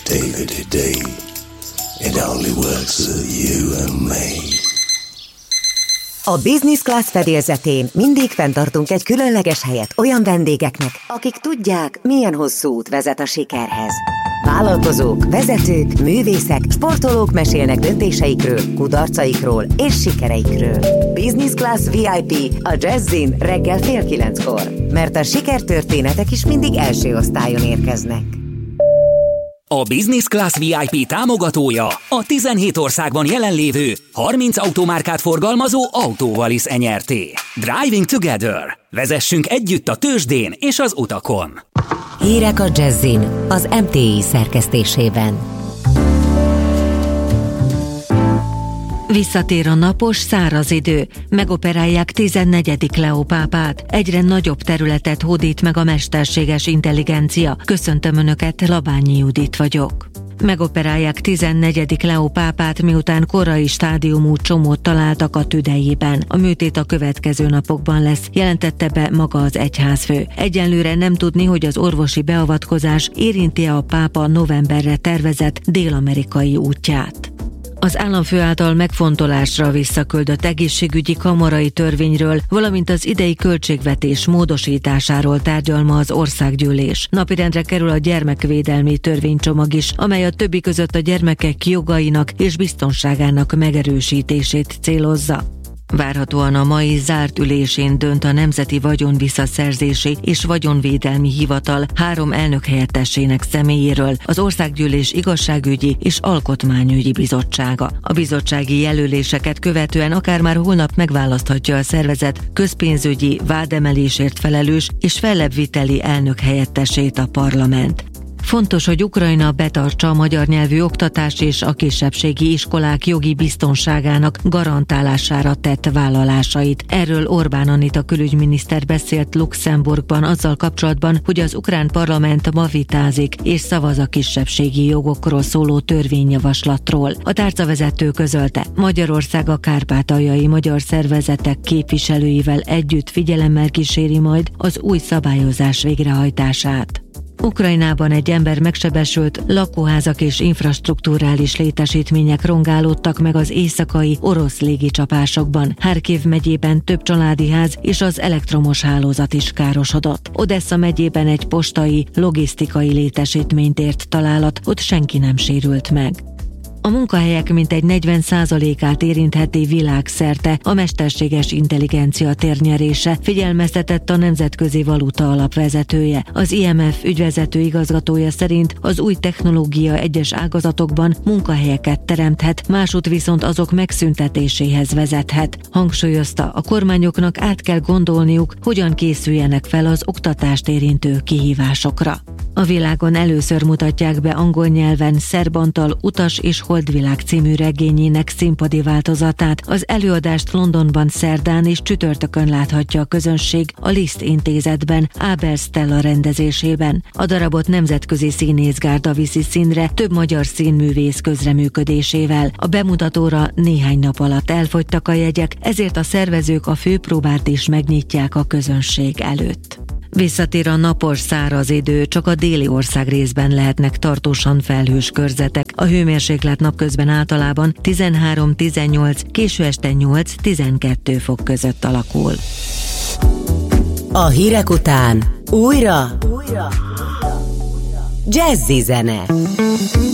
day to day. It only works for you and me. A Business Class fedélzetén mindig fenntartunk egy különleges helyet olyan vendégeknek, akik tudják, milyen hosszú út vezet a sikerhez. Vállalkozók, vezetők, művészek, sportolók mesélnek döntéseikről, kudarcaikról és sikereikről. Business Class VIP a Jazzin reggel 8:30-kor, mert a sikertörténetek is mindig első osztályon érkeznek. A Business Class VIP támogatója a 17 országban jelenlévő 30 automárkát forgalmazó Autovalis Nyrt. Driving Together. Vezessünk együtt a tőzsdén és az utakon. Hírek a Jazzin az MTI szerkesztésében. Visszatér a napos, száraz idő. Megoperálják 14. Leó pápát. Egyre nagyobb területet hódít meg a mesterséges intelligencia. Köszöntöm Önöket, Labányi Judit vagyok. Megoperálják 14. Leó pápát, miután korai stádiumú csomót találtak a tüdejében. A műtét a következő napokban lesz, jelentette be maga az egyházfő. Egyenlőre nem tudni, hogy az orvosi beavatkozás érinti-e a pápa novemberre tervezett dél-amerikai útját. Az államfő által megfontolásra visszaküldött egészségügyi kamarai törvényről, valamint az idei költségvetés módosításáról tárgyal ma az országgyűlés. Napirendre kerül a gyermekvédelmi törvénycsomag is, amely a többi között a gyermekek jogainak és biztonságának megerősítését célozza. Várhatóan a mai zárt ülésén dönt a Nemzeti Vagyonvisszaszerzési és Vagyonvédelmi Hivatal 3 elnökhelyettesének személyéről, az Országgyűlés Igazságügyi és Alkotmányügyi Bizottsága. A bizottsági jelöléseket követően akár már holnap megválaszthatja a szervezet közpénzügyi vádemelésért felelős és fellebbviteli elnökhelyettesét a parlament. Fontos, hogy Ukrajna betartsa a magyar nyelvű oktatás és a kisebbségi iskolák jogi biztonságának garantálására tett vállalásait. Erről Orbán Anita külügyminiszter beszélt Luxemburgban azzal kapcsolatban, hogy az ukrán parlament ma vitázik és szavaz a kisebbségi jogokról szóló törvényjavaslatról. A tárcavezető közölte, Magyarország a kárpátaljai magyar szervezetek képviselőivel együtt figyelemmel kíséri majd az új szabályozás végrehajtását. Ukrajnában egy ember megsebesült, lakóházak és infrastrukturális létesítmények rongálódtak meg az éjszakai orosz légicsapásokban. Harkiv megyében több családi ház és az elektromos hálózat is károsodott. Odessa megyében egy postai, logisztikai létesítményt ért találat, ott senki nem sérült meg. A munkahelyek mintegy 40%-át érintheti világszerte a mesterséges intelligencia térnyerése, figyelmeztetett a Nemzetközi Valuta Alap vezetője. Az IMF ügyvezető igazgatója szerint az új technológia egyes ágazatokban munkahelyeket teremthet, másút viszont azok megszüntetéséhez vezethet. Hangsúlyozta, a kormányoknak át kell gondolniuk, hogyan készüljenek fel az oktatást érintő kihívásokra. A világon először mutatják be angol nyelven Szerb Antal Utas és Holdvilág című regényének színpadi változatát. Az előadást Londonban szerdán és csütörtökön láthatja a közönség a Liszt intézetben, Ábel Stella rendezésében. A darabot nemzetközi színészgárda viszi színre több magyar színművész közreműködésével. A bemutatóra néhány nap alatt elfogytak a jegyek, ezért a szervezők a főpróbát is megnyitják a közönség előtt. Visszatér a napos, száraz idő, csak a déli ország részben lehetnek tartósan felhős körzetek. A hőmérséklet napközben általában 13-18, késő este 8-12 fok között alakul. A hírek után újra Jazzy zene.